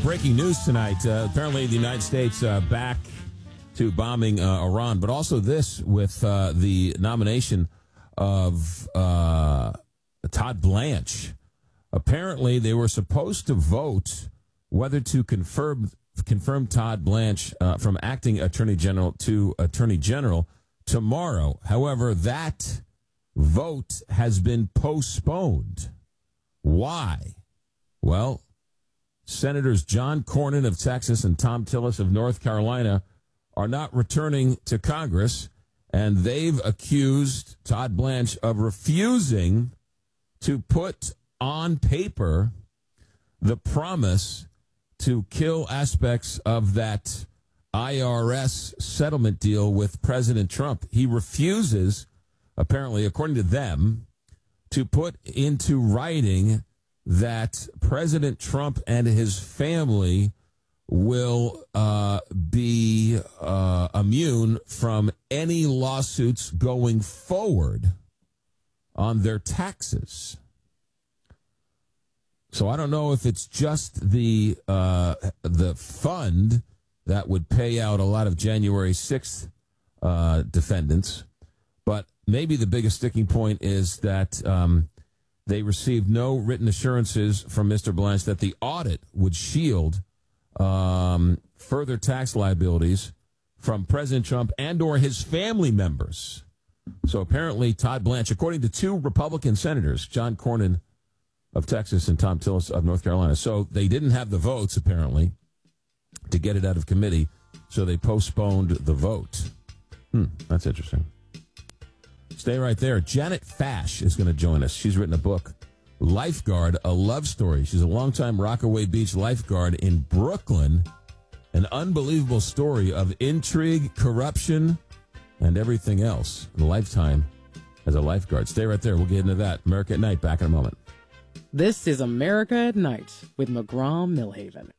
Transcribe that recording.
breaking news tonight. Apparently, the United States back to bombing Iran, but also this with the nomination of Todd Blanche. Apparently, they were supposed to vote whether to confirm Todd Blanche from acting Attorney General to Attorney General tomorrow. However, that vote has been postponed. Why? Well, Senators John Cornyn of Texas and Thom Tillis of North Carolina are not returning to Congress, and they've accused Todd Blanche of refusing to put on paper the promise to kill aspects of that IRS settlement deal with President Trump. He refuses, apparently, according to them, to put into writing that President Trump and his family will be immune from any lawsuits going forward on their taxes. So I don't know if it's just the fund that would pay out a lot of January 6th defendants, but maybe the biggest sticking point is that they received no written assurances from Mr. Blanche that the audit would shield further tax liabilities from President Trump and or his family members. So apparently Todd Blanche, according to two Republican senators, John Cornyn of Texas and Thom Tillis of North Carolina, so they didn't have the votes, apparently, to get it out of committee, so they postponed the vote. That's interesting. Stay right there. Janet Fash is going to join us. She's written a book, Lifeguard, A Love Story. She's a longtime Rockaway Beach lifeguard in Brooklyn. An unbelievable story of intrigue, corruption, and everything else. A lifetime as a lifeguard. Stay right there. We'll get into that. America at Night, back in a moment. This is America at Night with McGraw Millhaven.